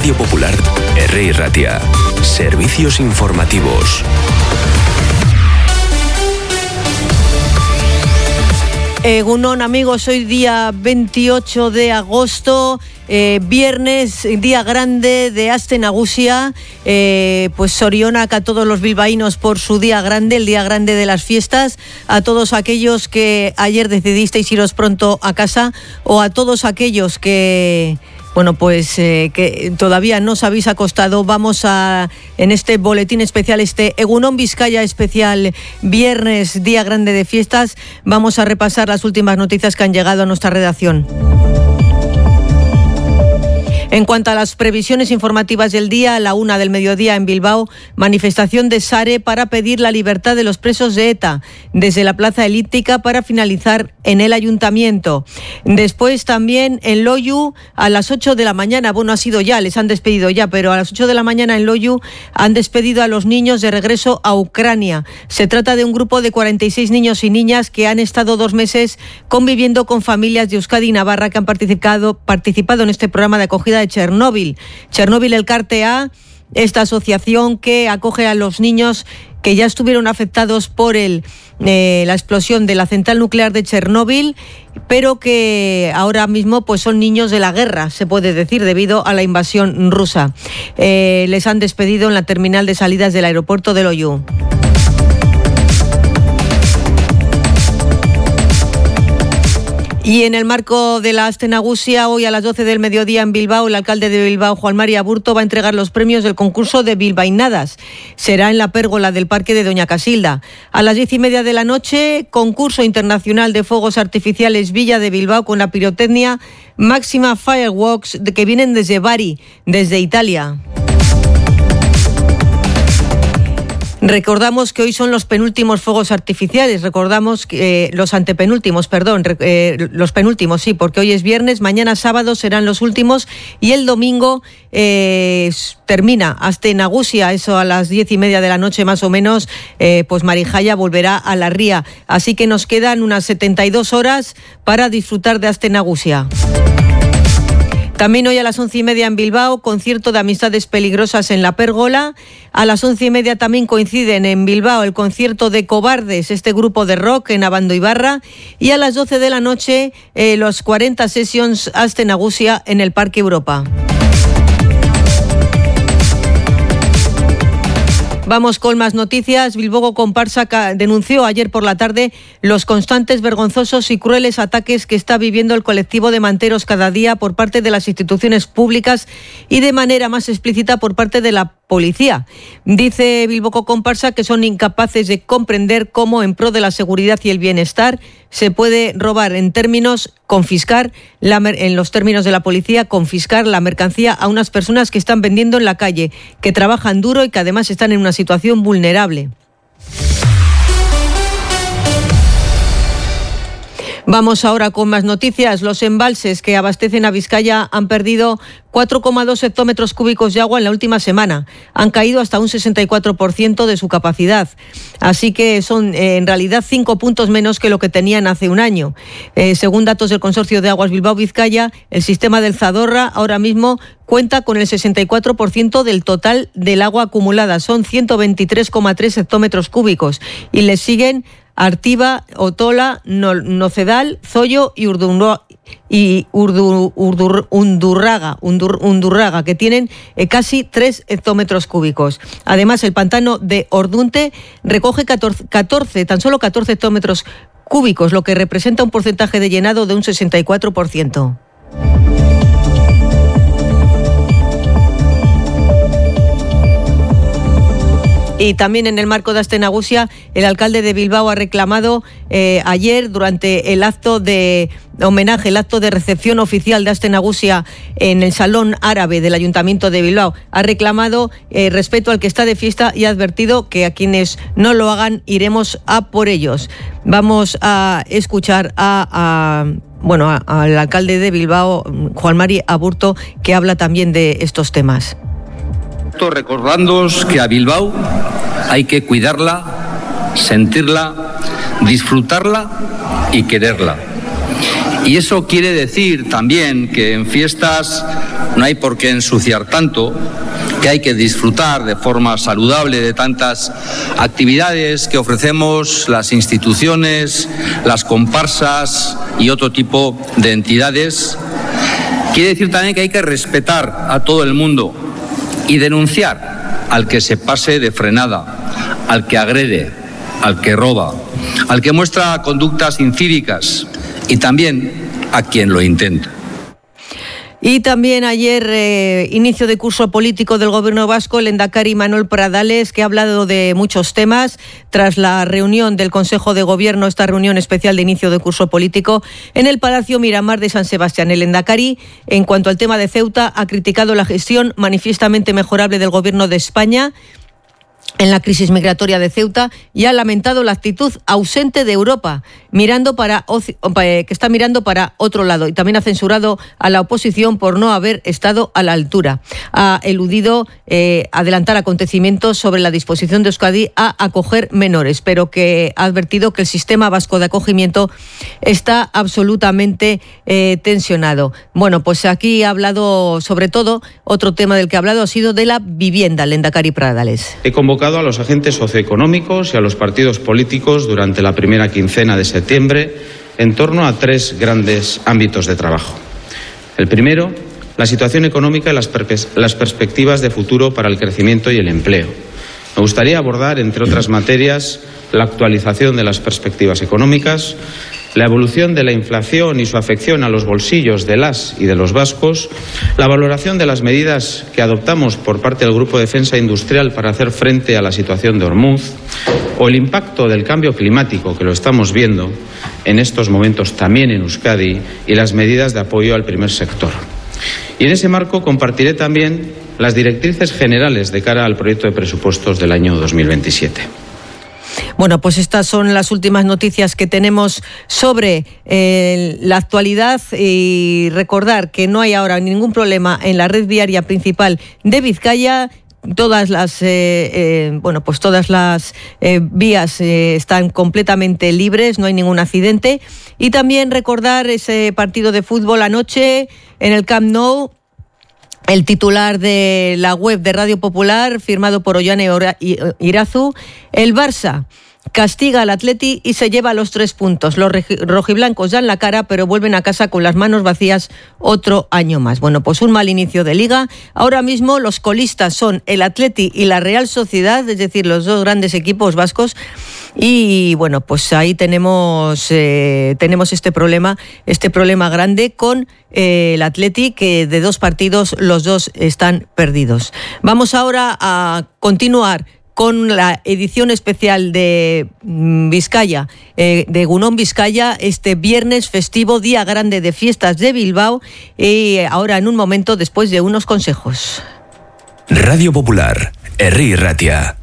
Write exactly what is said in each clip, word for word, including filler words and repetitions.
Radio Popular, R. Ratia. Servicios informativos. Egunon, amigos, hoy día veintiocho de agosto, eh, viernes, día grande de Aste Nagusia, eh, pues sorionak a todos los bilbaínos por su día grande, el día grande de las fiestas, a todos aquellos que ayer decidisteis iros pronto a casa, o a todos aquellos que... Bueno, pues eh, que todavía no os habéis acostado. Vamos a, en este boletín especial, este Egunon Vizcaya especial, viernes, día grande de fiestas, vamos a repasar las últimas noticias que han llegado a nuestra redacción. En cuanto a las previsiones informativas del día, a la una del mediodía en Bilbao, manifestación de Sare para pedir la libertad de los presos de ETA desde la Plaza Elíptica para finalizar en el Ayuntamiento. Después también en Loiu a las ocho de la mañana, bueno, ha sido ya, les han despedido ya, pero a las ocho de la mañana en Loiu han despedido a los niños de regreso a Ucrania. Se trata de un grupo de cuarenta y seis niños y niñas que han estado dos meses conviviendo con familias de Euskadi y Navarra que han participado, participado en este programa de acogida de Chernóbil. Chernóbil Elkarte A, esta asociación que acoge a los niños que ya estuvieron afectados por el, eh, la explosión de la central nuclear de Chernóbil, pero que ahora mismo pues son niños de la guerra, se puede decir, debido a la invasión rusa. Eh, les han despedido en la terminal de salidas del aeropuerto de Loiu. Y en el marco de la Aste Nagusia, hoy a las doce del mediodía en Bilbao, el alcalde de Bilbao, Juan Mari Aburto, va a entregar los premios del concurso de bilbainadas. Será en la pérgola del Parque de Doña Casilda. A las diez y media de la noche, concurso internacional de fuegos artificiales Villa de Bilbao con la pirotecnia Máxima Fireworks que vienen desde Bari, desde Italia. Recordamos que hoy son los penúltimos fuegos artificiales, recordamos que eh, los antepenúltimos, perdón, eh, los penúltimos, sí, porque hoy es viernes, mañana sábado serán los últimos y el domingo eh, termina Aste Nagusia, eso a las diez y media de la noche más o menos, eh, pues Marijaya volverá a la ría, así que nos quedan unas setenta y dos horas para disfrutar de Aste Nagusia. También hoy a las once y media en Bilbao, concierto de Amistades Peligrosas en la Pérgola. A las once y media también coinciden en Bilbao el concierto de Cobardes, este grupo de rock en Abando Ibarra. Y a las doce de la noche, eh, los cuarenta Sessions Aste Nagusia en el Parque Europa. Vamos con más noticias. Bilbao Comparsa denunció ayer por la tarde los constantes, vergonzosos y crueles ataques que está viviendo el colectivo de manteros cada día por parte de las instituciones públicas y de manera más explícita por parte de la policía. Dice Bilbao Comparsa que son incapaces de comprender cómo en pro de la seguridad y el bienestar se puede robar en términos, confiscar, la, en los términos de la policía, confiscar la mercancía a unas personas que están vendiendo en la calle, que trabajan duro y que además están en una situación vulnerable. Vamos ahora con más noticias. Los embalses que abastecen a Vizcaya han perdido cuatro coma dos hectómetros cúbicos de agua en la última semana. Han caído hasta un sesenta y cuatro por ciento de su capacidad. Así que son eh, en realidad cinco puntos menos que lo que tenían hace un año. Eh, según datos del Consorcio de Aguas Bilbao-Vizcaya, el sistema del Zadorra ahora mismo cuenta con el sesenta y cuatro por ciento del total del agua acumulada. Son ciento veintitrés coma tres hectómetros cúbicos. Y les siguen Artiva, Otola, no, Nocedal, Zoyo y Urdunro, y Urdu, Urdur, Undurraga, Undur, Undurraga, que tienen eh, casi tres hectómetros cúbicos. Además, el pantano de Ordunte recoge catorce, catorce, tan solo catorce hectómetros cúbicos, lo que representa un porcentaje de llenado de un sesenta y cuatro por ciento. Y también en el marco de Aste Nagusia, el alcalde de Bilbao ha reclamado eh, ayer, durante el acto de homenaje, el acto de recepción oficial de Aste Nagusia en el Salón Árabe del Ayuntamiento de Bilbao, ha reclamado eh, respeto al que está de fiesta y ha advertido que a quienes no lo hagan iremos a por ellos. Vamos a escuchar a... a bueno, a, al alcalde de Bilbao, Juan Mari Aburto, que habla también de estos temas. Recordándoos que a Bilbao hay que cuidarla, sentirla, disfrutarla y quererla. Y eso quiere decir también que en fiestas no hay por qué ensuciar tanto, que hay que disfrutar de forma saludable de tantas actividades que ofrecemos las instituciones, las comparsas y otro tipo de entidades. Quiere decir también que hay que respetar a todo el mundo y denunciar al que se pase de frenada, al que agrede, al que roba, al que muestra conductas incívicas y también a quien lo intenta. Y también ayer, eh, inicio de curso político del Gobierno vasco, el lehendakari Manuel Pradales, que ha hablado de muchos temas tras la reunión del Consejo de Gobierno, esta reunión especial de inicio de curso político, en el Palacio Miramar de San Sebastián. El lehendakari, en cuanto al tema de Ceuta, ha criticado la gestión manifiestamente mejorable del Gobierno de España en la crisis migratoria de Ceuta y ha lamentado la actitud ausente de Europa, mirando para que está mirando para otro lado, y también ha censurado a la oposición por no haber estado a la altura. Ha eludido eh, adelantar acontecimientos sobre la disposición de Euskadi a acoger menores, pero que ha advertido que el sistema vasco de acogimiento está absolutamente eh, tensionado. Bueno, pues aquí ha hablado, sobre todo, otro tema del que ha hablado ha sido de la vivienda, el lehendakari Pradales. He convocado a los agentes socioeconómicos y a los partidos políticos durante la primera quincena de septiembre en torno a tres grandes ámbitos de trabajo. El primero, la situación económica y las, pers- las perspectivas de futuro para el crecimiento y el empleo. Me gustaría abordar, entre otras materias, la actualización de las perspectivas económicas, la evolución de la inflación y su afección a los bolsillos de las y de los vascos, la valoración de las medidas que adoptamos por parte del Grupo de Defensa Industrial para hacer frente a la situación de Ormuz, o el impacto del cambio climático, que lo estamos viendo en estos momentos también en Euskadi, y las medidas de apoyo al primer sector. Y en ese marco compartiré también las directrices generales de cara al proyecto de presupuestos del año dos mil veintisiete. Bueno, pues estas son las últimas noticias que tenemos sobre eh, la actualidad, y recordar que no hay ahora ningún problema en la red viaria principal de Vizcaya. Todas las eh, eh, bueno, pues todas las eh, vías eh, están completamente libres, no hay ningún accidente. Y también recordar ese partido de fútbol anoche en el Camp Nou. El titular de la web de Radio Popular, firmado por Ollane Irazu: el Barça castiga al Atleti y se lleva los tres puntos. Los rojiblancos dan la cara, pero vuelven a casa con las manos vacías otro año más. Bueno, pues un mal inicio de liga. Ahora mismo los colistas son el Atleti y la Real Sociedad, es decir, los dos grandes equipos vascos. Y bueno, pues ahí tenemos eh, tenemos este problema, este problema grande con eh, el Atleti, que de dos partidos los dos están perdidos. Vamos ahora a continuar con la edición especial de Vizcaya, eh, de Egunon Vizcaya, este viernes festivo, día grande de fiestas de Bilbao, y ahora en un momento, después de unos consejos. Radio Popular, Herri Ratia.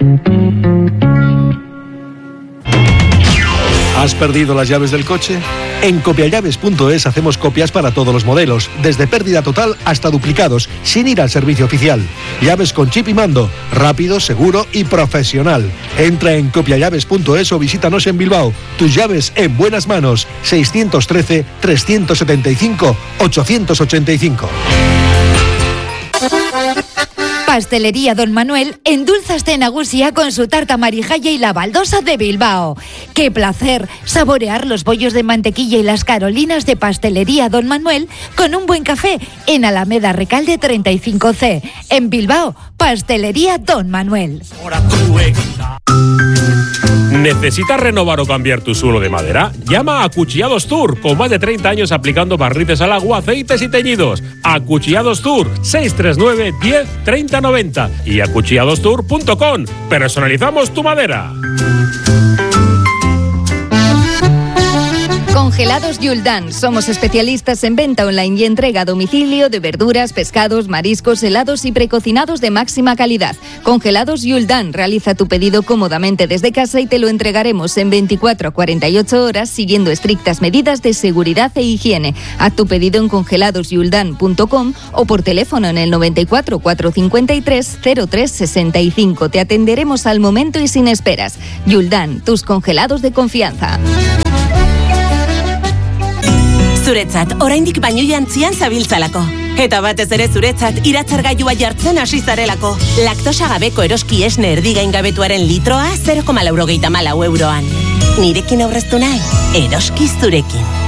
¿Has perdido las llaves del coche? En copiallaves punto es hacemos copias para todos los modelos, desde pérdida total hasta duplicados, sin ir al servicio oficial. Llaves con chip y mando, rápido, seguro y profesional. Entra en copiallaves punto es o visítanos en Bilbao. Tus llaves en buenas manos. seiscientos trece, trescientos setenta y cinco, ochocientos ochenta y cinco. Pastelería Don Manuel endulza de Nagusia con su tarta marijaya y la baldosa de Bilbao. ¡Qué placer saborear los bollos de mantequilla y las carolinas de Pastelería Don Manuel con un buen café en Alameda Recalde treinta y cinco C? En Bilbao, Pastelería Don Manuel. ¿Necesitas renovar o cambiar tu suelo de madera? Llama a Acuchillados Tour, con más de treinta años aplicando barnices al agua, aceites y teñidos. Acuchillados Tour, seis tres nueve, diez, treinta, noventa y acuchillados tour punto com. Personalizamos tu madera. Congelados Yuldan. Somos especialistas en venta online y entrega a domicilio de verduras, pescados, mariscos, helados y precocinados de máxima calidad. Congelados Yuldan. Realiza tu pedido cómodamente desde casa y te lo entregaremos en veinticuatro a cuarenta y ocho horas siguiendo estrictas medidas de seguridad e higiene. Haz tu pedido en congelados yuldan punto com o por teléfono en el noventa y cuatro, cuatrocientos cincuenta y tres, cero tres sesenta y cinco. Te atenderemos al momento y sin esperas. Yuldan, tus congelados de confianza. Zuretzat, oraindik baino jantzian zabiltzalako. Eta batez ere zuretzat, iratzargailua jartzen hasi zarelako. Laktosa gabeko eroski esne erdigaingabetuaren litroa zero koma laurogeita hamalau euroan. Nirekin aurreztu nahi, eroski zurekin.